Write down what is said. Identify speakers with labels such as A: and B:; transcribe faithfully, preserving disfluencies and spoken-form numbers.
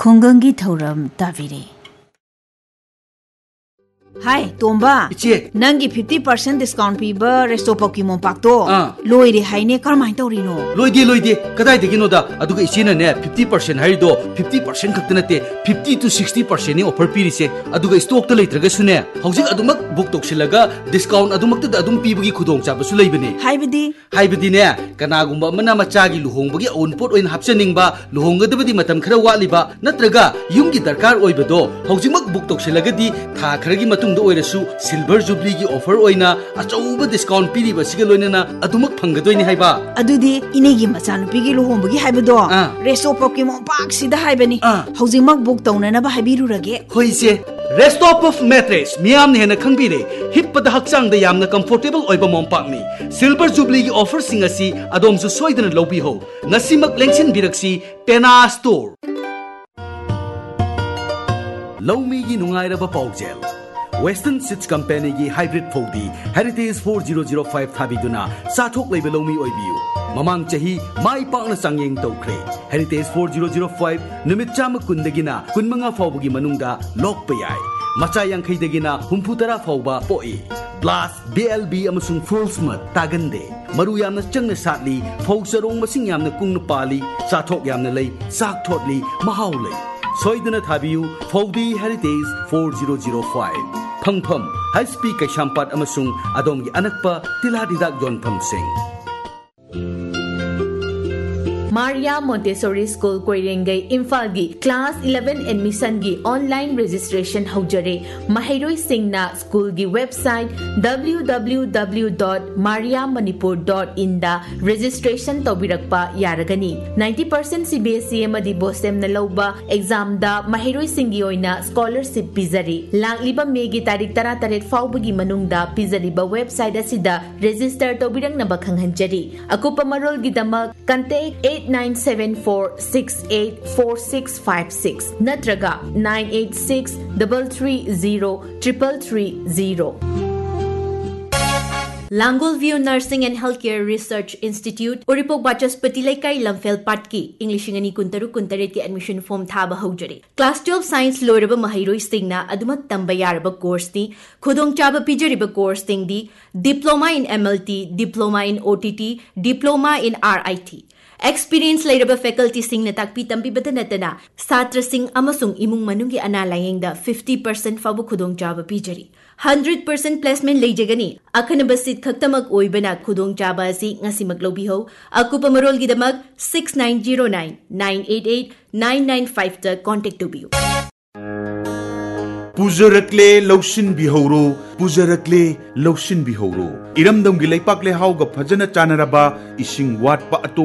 A: ꯈꯨꯡꯒꯪꯒꯤ ꯊꯧꯔꯝ ꯇꯥꯕꯤꯔꯦ. Hi, Tomba.
B: Iche.
A: Nangi fifty percent discount piba resto Pokemon Pakto.
B: Ah.
A: Loide haine karmai torino.
B: Loide loide. Kadai de ginoda. Aduga ichena ne fifty percent harido fifty percent kaktanate fifty to sixty percent ni offer pirise. Aduga stock to later gasune. Haujik adumak book toksilaga discount adumak ta adum pibagi khudong chaba su leibane.
A: Haibadi.
B: Haibadi ne kanagumba mana machagi luhongbagi onpot oin hapsaningba luhongadabadi matam khara waliba natraga yumgi darkar oibado haujimak book toksilaga di tha kharagi matung do oirasu silver jubilee gi offer oina achauba discount piriba siga loinana adumak phangadoini haiba
A: adudi inegi machanupi gi luhombagi haibado resto Pokemon Park sida haibani haujimak book taunana ba haibirurage
B: hoise Resto of mattress miyam ne na khangbire hippada hakchang da yamna comfortable oiba mompak ni silver jubilee gi offer singasi adom su soidana lobi ho nasimak lengsin biraksi Pena store Lomi gi nungairaba paujel Western Seeds Company gi hybrid Fodi Heritage four thousand five thabiduna sathok leibe lomi oibiu mamang chahi mai pakna sangyeng tokre Heritage four thousand five numit chama kundagina kunmanga fawbugi manungda lokpa yai macha yangkhai dagina humphutara fawba poi Blast B L B amasung full smart tagande maru yamna changna satli fawsarong masing yamna kungna pali sathok yamna lei sak thotli mahau lei Soidana Thabiu Fodi Heritage four thousand five Phangpham High Speed Kaishampat amasung adom gi anakpa tiladidak jonpham sing
C: Maria Montessori School Koirengai Imphal gi class eleven admission gi online registration haujare Mahairoi Singna school gi website w w w dot maria manipur dot in da registration tobirakpa yaragani ninety percent C B S E amadi bosem na lawba exam da Mahairoi Singi oina scholarship pizari langliba May gi tarik thirty-eight fawbagi manungda pizariba website asida register tobirang na bakhanghanjari akupa marol gi damak contact eight nine seven four six eight four six five six natraga nine eight six three three zero three three zero Langol View Nursing and Healthcare Research Institute Uripok Bachaspati Laikai Lamfel Patki English ngani kuntaru kuntaret ki admission form thaba haujare Class twelve Science loiraba mahairoi singna adumak tamba yaraba course ni khudong chaba pijariba course ting di Diploma in M L T Diploma in O T T Diploma in R I T Experience lairaba faculty sing na takpi tampi batanatana satra sing amasung imung manungi analayeng da fifty percent fabu khudong chaba pijari one hundred percent placement leijagani akhanaba sit khaktamak oibana khudong chaba si ngasimak lobiho akupa marol gidamak six nine zero nine nine eight eight nine nine five ta contact to biu
D: Pujarakle Loshin Bihoro Pujarakle Loshin Bihoro Iramdam gi leipak le hauga phajana chanaraba ising wat pa atom